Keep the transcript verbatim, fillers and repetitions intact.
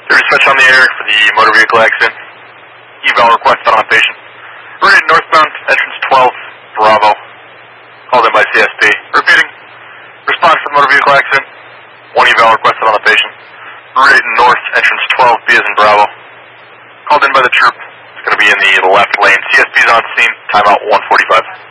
Dispatch on the air for the motor vehicle accident. Eval requested on a patient. Route northbound, entrance twelve, Bravo. Called in by C S P. Repeating. Response to the motor vehicle accident. One eval requested on the patient. Route north, entrance twelve, B as in Bravo. Called in by the troop. It's going to be in the left lane. C S P's on scene. Timeout one forty-five.